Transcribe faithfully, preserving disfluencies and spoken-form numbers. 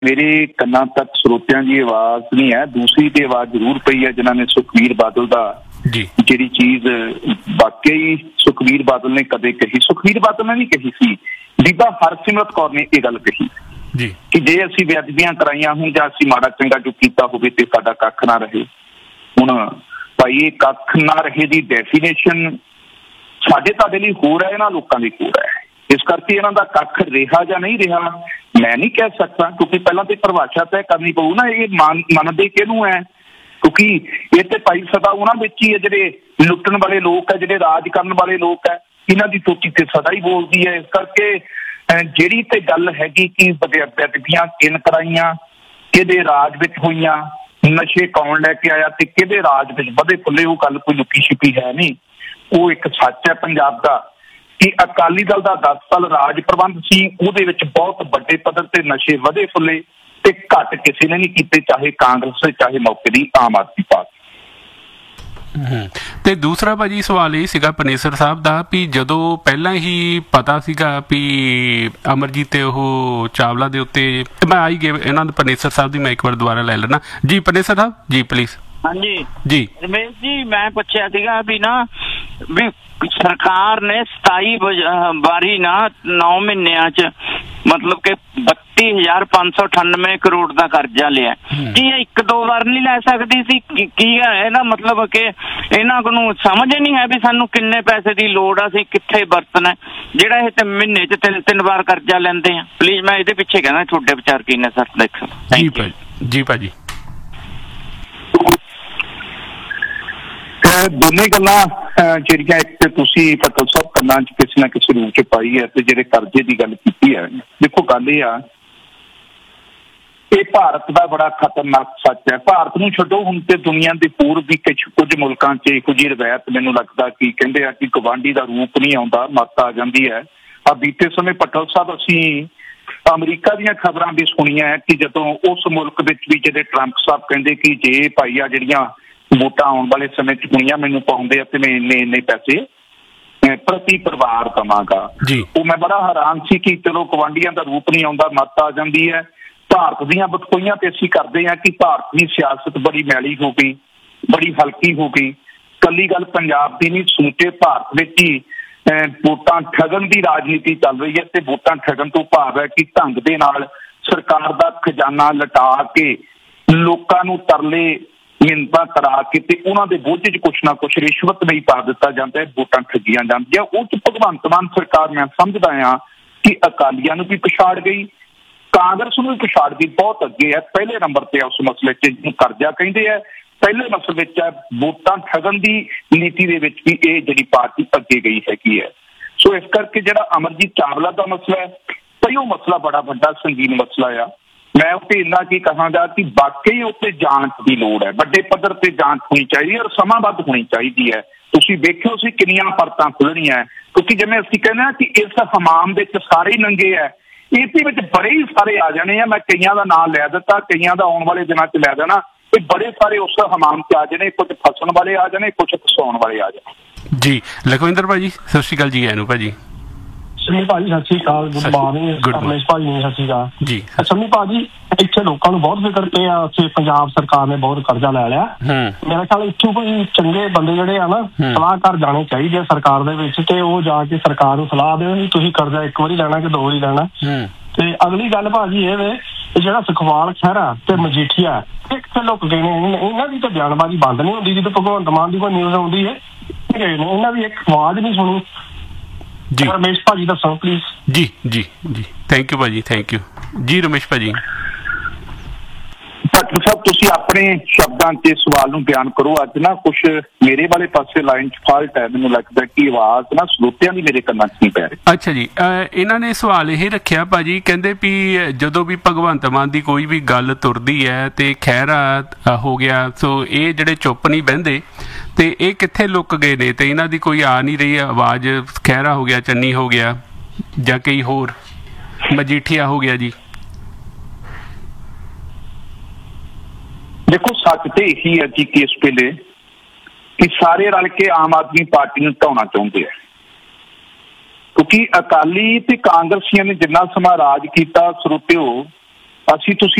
मेरे कन्ना तक ਸਰੋਤਿਆਂ ਦੀ आवाज नहीं है, दूसरी की आवाज जरूर पई है जिन्होंने सुखबीर बादल का जी चीज वाकई सुखबीर बादल ने कदे कही, सुखबीर बादल ने नहीं कही सी, बीबा हरसिमरत कौर ने यह गल कही जी कि जे असीं बेअदबियां कराइयां होण जां असीं माड़ा चंगा जो कीता होवे ते साडा कख ना रहे। हुण भाई ये कख ना रहे दी डेफिनेशन साडे तुहाडे लई होर है, इन्हां लोकां लई होर है, इस करके इन्हां दा कख रिहा जां नहीं रिहा मैं नहीं कह सकता, क्योंकि पहला तो परिभाषा तय करनी पऊ ना, ये मान मनदे किहनूं है, क्योंकि ये तो भाई सदा उन्हां विच ही है जिहड़े लुट्टण वाले लोग है, जिहड़े राज करन वाले लोग है, इन्हां दी तोती ते सदा ही बोलदी है। इस करके जिहड़ी ते गल हैगी कि बेअदबियां किन कराइयां, किहदे राज विच होईयां, नशे कौन लैके आया ते किहदे राज विच वधे फुल्ले, वो गल कोई लुकी छिपी है नहीं, वो एक सच है पंजाब का कि अकाली दल का दस साल राज प्रबंध सी, उहदे विच बहुत वड्डे पद्धर ते नशे वधे फुल्ले ते घट किसी ने नहीं कीते, चाहे कांग्रेस चाहे मौके दी आम आदमी पार्टी। ਤੇ ਦੂਸਰਾ ਭਾਜੀ ਸਵਾਲ ਇਹ ਸੀਗਾ ਪਨੇਸਰ ਸਾਹਿਬ ਦਾ ਵੀ ਜਦੋਂ ਪਹਿਲਾਂ ਹੀ ਪਤਾ ਸੀਗਾ ਵੀ ਅਮਰਜੀਤ ਤੇ ਉਹ ਚਾਵਲਾ ਦੇ ਉੱਤੇ, ਮੈਂ ਆਈ ਗਏ ਇਹਨਾਂ ਦੇ ਪਨੇਸਰ ਸਾਹਿਬ ਦੀ ਮੈਂ ਇੱਕ ਵਾਰ ਦੁਬਾਰਾ ਲੈ ਲੈਣਾ ਜੀ। ਪਨੇਸਰ ਸਾਹਿਬ ਜੀ ਪਲੀਜ਼। ਹਾਂਜੀ ਜੀ ਰਮੇਸ਼ ਜੀ, ਮੈਂ ਪੁੱਛਿਆ ਸੀਗਾ ਵੀ ਨਾ ਵੀ ਸਰਕਾਰ ਨੇ ਸਤਾਈ ਵਾਰੀ ਨਾ ਨੌ ਮਹੀਨਿਆਂ ਚ ਮਤਲਬ ਕਿ ਬੱਤੀ ਹਜ਼ਾਰ ਪੰਜ ਸੌ ਅਠਾਨਵੇਂ ਕਰੋੜ ਦਾ ਕਰਜ਼ਾ ਲਿਆ, ਕੀ ਇੱਕ ਦੋ ਵਾਰ ਨਹੀਂ ਲੈ ਸਕਦੀ ਸੀ? ਕੀ ਹੈ ਇਹਦਾ ਮਤਲਬ ਕਿ ਇਹਨਾਂ ਨੂੰ ਸਮਝ ਨਹੀਂ ਹੈ ਵੀ ਸਾਨੂੰ ਕਿੰਨੇ ਪੈਸੇ ਦੀ ਲੋੜ ਆ, ਅਸੀਂ ਕਿੱਥੇ ਵਰਤਣਾ, ਜਿਹੜਾ ਇਹ ਤੇ ਮਹੀਨੇ ਚ ਤਿੰਨ ਤਿੰਨ ਵਾਰ ਕਰਜ਼ਾ ਲੈਂਦੇ ਆ? ਪਲੀਜ਼ ਮੈਂ ਇਹਦੇ ਪਿੱਛੇ ਕਹਿੰਦਾ ਤੁਹਾਡੇ ਵਿਚਾਰ ਕੀ ਨੇ ਸਰ? ਦੇਖੋ ਜੀ ਭਾਜੀ ਜੀ ਭਾਜੀ दोनों गल्लां ਜਿਹੜੀਆਂ ਇੱਕ ਤੇ ਤੁਸੀਂ ਪਟਲ ਸਾਹਿਬ ਕੰਨਾਂ 'ਚ ਕਿਸੇ ਨਾ ਕਿਸੇ ਰੂਪ 'ਚ ਪਾਈ ਹੈ ਤੇ ਜਿਹੜੇ ਕਰਜ਼ੇ ਦੀ ਗੱਲ ਕੀਤੀ ਹੈ, ਦੇਖੋ ਗੱਲ ਇਹ ਆ ਇਹ ਭਾਰਤ ਦਾ ਬੜਾ ਖਤਰਨਾਕ ਸੱਚ ਹੈ। ਭਾਰਤ ਨੂੰ ਛੱਡੋ, ਹੁਣ ਤੇ ਦੁਨੀਆ ਦੇ ਹੋਰ ਵੀ ਕੁਝ ਕੁਝ ਮੁਲਕਾਂ 'ਚ ਇਹੋ ਜਿਹੀ ਰਵਾਇਤ ਮੈਨੂੰ ਲੱਗਦਾ ਕਿ ਕਹਿੰਦੇ ਆ ਕਿ ਗਵਾਂਢੀ ਦਾ ਰੂਪ ਨਹੀਂ ਆਉਂਦਾ, ਮੱਤ ਆ ਜਾਂਦੀ ਹੈ। ਆ ਬੀਤੇ ਸਮੇਂ ਪਟਲ ਸਾਹਿਬ ਅਸੀਂ ਅਮਰੀਕਾ ਦੀਆਂ ਖਬਰਾਂ ਵੀ ਸੁਣੀਆਂ ਹੈ ਕਿ ਜਦੋਂ ਉਸ ਮੁਲਕ ਵਿੱਚ ਵੀ ਜਿਹੜੇ ਟਰੰਪ ਸਾਹਿਬ ਕਹਿੰਦੇ ਕਿ ਜੇ ਭਾਈ ਆ ਜਿਹੜੀਆਂ ਵੋਟਾਂ ਆਉਣ ਵਾਲੇ ਸਮੇਂ 'ਚ ਹੋਣੀਆਂ ਮੈਨੂੰ ਪਾਉਂਦੇ ਆ ਤੇ ਮੈਂ ਇੰਨੇ ਇੰਨੇ ਪੈਸੇ ਪ੍ਰਤੀ ਪਰਿਵਾਰ ਦੇਵਾਂਗਾ, ਉਹ ਮੈਂ ਬੜਾ ਹੈਰਾਨ ਸੀ ਕਿ ਚਲੋ ਗਵਾਂਢੀਆਂ ਦਾ ਰੂਪ ਨਹੀਂ ਆਉਂਦਾ, ਮੱਤ ਆ ਜਾਂਦੀ ਹੈ। ਭਾਰਤ ਦੀਆਂ ਬਤਕੋਈਆਂ ਤੇ ਅਸੀਂ ਕਰਦੇ ਹਾਂ ਕਿ ਭਾਰਤ ਦੀ ਸਿਆਸਤ ਬੜੀ ਮੈਲੀ ਹੋ ਗਈ, ਬੜੀ ਹਲਕੀ ਹੋ ਗਈ। ਕੱਲੀ ਗੱਲ ਪੰਜਾਬ ਦੀ ਨਹੀਂ, ਸਮੁੱਚੇ ਭਾਰਤ ਵਿੱਚ ਹੀ ਵੋਟਾਂ ਠੱਗਣ ਦੀ ਰਾਜਨੀਤੀ ਚੱਲ ਰਹੀ ਹੈ ਤੇ ਵੋਟਾਂ ਠੱਗਣ ਤੋਂ ਭਾਵ ਹੈ ਕਿ ਢੰਗ ਦੇ ਨਾਲ ਸਰਕਾਰ ਦਾ ਖਜ਼ਾਨਾ ਲਟਾ ਕੇ ਲੋਕਾਂ ਨੂੰ ਤਰਲੇ ਮਿੰਨਤਾਂ ਕਰਾ ਕੇ ਤੇ ਉਹਨਾਂ ਦੇ ਬੋਝ 'ਚ ਕੁਛ ਨਾ ਕੁਛ ਰਿਸ਼ਵਤ ਲਈ ਪਾ ਦਿੱਤਾ ਜਾਂਦਾ ਹੈ, ਵੋਟਾਂ ਠੱਗੀਆਂ ਜਾਂਦੀਆਂ। ਉਹ 'ਚ ਭਗਵੰਤ ਮਾਨ ਸਰਕਾਰ ਮੈਂ ਸਮਝਦਾ ਹਾਂ ਕਿ ਅਕਾਲੀਆਂ ਨੂੰ ਵੀ ਪਛਾੜ ਗਈ, ਕਾਂਗਰਸ ਨੂੰ ਵੀ ਪਛਾੜ ਗਈ, ਬਹੁਤ ਅੱਗੇ ਹੈ, ਪਹਿਲੇ ਨੰਬਰ ਤੇ ਉਸ ਮਸਲੇ 'ਚ ਜਿਹਨੂੰ ਕਰਜ਼ਾ ਕਹਿੰਦੇ ਹੈ, ਪਹਿਲੇ ਮਸਲੇ ਵਿੱਚ ਹੈ ਵੋਟਾਂ ਠੱਗਣ ਦੀ ਨੀਤੀ ਦੇ ਵਿੱਚ ਵੀ ਇਹ ਜਿਹੜੀ ਪਾਰਟੀ ਅੱਗੇ ਗਈ ਹੈਗੀ ਹੈ। ਸੋ ਇਸ ਕਰਕੇ ਜਿਹੜਾ ਅਮਰਜੀਤ ਚਾਵਲਾ ਦਾ ਮਸਲਾ ਹੈ ਭਾਈ ਉਹ ਮਸਲਾ ਬੜਾ ਵੱਡਾ ਸੰਗੀਨ ਮਸਲਾ ਆ। ਮੈਂ ਉੱਤੇ ਇੰਨਾ ਕੀ ਕਹਾਂਗਾ ਕਿ ਵਾਕਈ ਉੱਤੇ ਜਾਂਚ ਦੀ ਲੋੜ ਹੈ, ਵੱਡੇ ਪੱਧਰ ਤੇ ਜਾਂਚ ਹੋਣੀ ਚਾਹੀਦੀ ਹੈ ਔਰ ਸਮਾਂਬੱਧ ਹੋਣੀ ਚਾਹੀਦੀ ਹੈ। ਤੁਸੀਂ ਵੇਖਿਓ ਸੀ ਕਿੰਨੀਆਂ ਪਰਤਾਂ ਖੁੱਲਣੀਆਂ, ਕਿਉਂਕਿ ਜਿਵੇਂ ਅਸੀਂ ਕਹਿੰਦੇ ਹਾਂ ਕਿ ਇਸ ਹਮਾਮ ਵਿੱਚ ਸਾਰੇ ਹੀ ਨੰਗੇ ਹੈ, ਇਹਦੇ ਵਿੱਚ ਬੜੇ ਹੀ ਸਾਰੇ ਆ ਜਾਣੇ ਆ। ਮੈਂ ਕਈਆਂ ਦਾ ਨਾਂ ਲੈ ਦਿੱਤਾ, ਕਈਆਂ ਦਾ ਆਉਣ ਵਾਲੇ ਦਿਨਾਂ 'ਚ ਲੈ ਦੇਣਾ, ਇਹ ਬੜੇ ਸਾਰੇ ਉਸ ਹਮਾਮ 'ਚ ਆ ਜਾਣੇ, ਕੁਝ ਫਸਣ ਵਾਲੇ ਆ ਜਾਣੇ, ਕੁਝ ਫਸਾਉਣ ਵਾਲੇ ਆ ਜਾਣੇ। ਜੀ ਲਖਵਿੰਦਰ ਭਾਜੀ ਸਤਿ ਸ਼੍ਰੀ ਅਕਾਲ ਜੀ। ਐਨੂੰ ਭਾਜੀ ਸਮੀ ਭਾਜੀ ਸਤਿ ਸ਼੍ਰੀ ਅਕਾਲ, ਗੁੱਡ ਮਾਰਨਿੰਗ। ਰਮੇਸ਼ ਭਾਜੀ ਨੇ ਸਤਿ ਸ਼੍ਰੀ ਅਕਾਲ ਜੀ। ਸਮੀ ਭਾਜੀ ਇੱਥੇ ਲੋਕਾਂ ਨੂੰ ਬਹੁਤ ਫਿਕਰ ਪਿਆ, ਉੱਥੇ ਪੰਜਾਬ ਸਰਕਾਰ ਨੇ ਬਹੁਤ ਕਰਜ਼ਾ ਲੈ ਲਿਆ। ਮੇਰਾ ਖਿਆਲ ਇੱਥੋਂ ਕੋਈ ਚੰਗੇ ਬੰਦੇ ਜਿਹੜੇ ਆ ਨਾ ਸਲਾਹਕਾਰ ਜਾਣੇ ਚਾਹੀਦੇ ਆ ਸਰਕਾਰ ਦੇ ਵਿੱਚ, ਤੇ ਉਹ ਜਾ ਕੇ ਸਰਕਾਰ ਨੂੰ ਸਲਾਹ ਦੇਣ ਵੀ ਤੁਸੀਂ ਕਰਜ਼ਾ ਇੱਕ ਵਾਰੀ ਲੈਣਾ ਕਿ ਦੋ ਵਾਰੀ ਲੈਣਾ। ਤੇ ਅਗਲੀ ਗੱਲ ਭਾਜੀ ਇਹ ਵੇ ਜਿਹੜਾ ਸੁਖਪਾਲ ਖਹਿਰਾ ਤੇ ਮਜੀਠੀਆ ਕਿੱਥੇ ਲੁੱਕ ਗਏ ਨੇ, ਇਹਨਾਂ ਦੀ ਤਾਂ ਬਿਆਨਬਾਜ਼ੀ ਬੰਦ ਨਹੀਂ ਹੁੰਦੀ, ਜਦੋਂ ਭਗਵੰਤ ਮਾਨ ਦੀ ਕੋਈ ਨਿਊਜ਼ ਆਉਂਦੀ ਹੈ ਇਹਨਾਂ ਦੀ ਇੱਕ ਆਵਾਜ਼ ਨਹੀਂ ਸੁਣੀ। ਜੀ ਰਮੇਸ਼ ਭਾਜੀ ਦੱਸੋ ਪਲੀਜ਼। ਜੀ ਜੀ ਜੀ ਥੈਂਕ ਯੂ ਭਾਜੀ, ਥੈਂਕ ਯੂ ਜੀ। ਰਮੇਸ਼ ਭਾਜੀ ਡਾਕਟਰ ਸਾਹਿਬ ਤੁਸੀਂ ਆਪਣੇ ਸ਼ਬਦਾਂ 'ਚ ਸਵਾਲ ਨੂੰ ਬਿਆਨ ਕਰੋ। ਅੱਜ ਨਾ ਕੁਛ ਮੇਰੇ ਵਾਲੇ ਪਾਸੇ ਲਾਈਨ 'ਚ ਫਾਲਟ ਹੈ, ਮੈਨੂੰ ਲੱਗਦਾ ਕਿ ਆਵਾਜ਼ ਨਾ ਸਰੋਤਿਆਂ ਦੀ ਮੇਰੇ ਕੰਨਾਂ 'ਚ ਨਹੀਂ ਪੈ ਰਹੀ। ਅੱਛਾ ਜੀ, ਇਹਨਾਂ ਨੇ ਸਵਾਲ ਇਹ ਰੱਖਿਆ ਭਾਜੀ, ਕਹਿੰਦੇ ਵੀ ਜਦੋਂ ਵੀ ਭਗਵੰਤ ਮਾਨ ਦੀ ਕੋਈ ਵੀ ਗੱਲ ਤੁਰਦੀ ਹੈ ਤੇ ਖਹਿਰਾ ਹੋ ਗਿਆ, ਸੋ ਇਹ ਜਿਹੜੇ ਚੁੱਪ ਨਹੀਂ ਬਹਿੰਦੇ ਤੇ ਇਹ ਕਿੱਥੇ ਲੁੱਕ ਗਏ ਨੇ ਤੇ ਇਹਨਾਂ ਦੀ ਕੋਈ ਆ ਨਹੀਂ ਰਹੀ ਆਵਾਜ਼। ਖਹਿਰਾ ਹੋ ਗਿਆ, ਚੰਨੀ ਹੋ ਗਿਆ ਜਾਂ ਕਈ ਹੋਰ, ਮਜੀਠੀਆ ਹੋ ਗਿਆ ਜੀ। ਦੇਖੋ ਸੱਚ ਤੇ ਇਹੀ ਹੈ ਜੀ ਕਿ ਇਸ ਵੇਲੇ ਕਿ ਸਾਰੇ ਰਲ ਕੇ ਆਮ ਆਦਮੀ ਪਾਰਟੀ ਨੂੰ ਢਾਉਣਾ ਚਾਹੁੰਦੇ ਆ, ਕਿਉਂਕਿ ਅਕਾਲੀ ਤੇ ਕਾਂਗਰਸੀਆਂ ਨੇ ਜਿੰਨਾ ਸਮਾਂ ਰਾਜ ਕੀਤਾ ਸਰੋਤਿਓ ਅਸੀਂ ਤੁਸੀਂ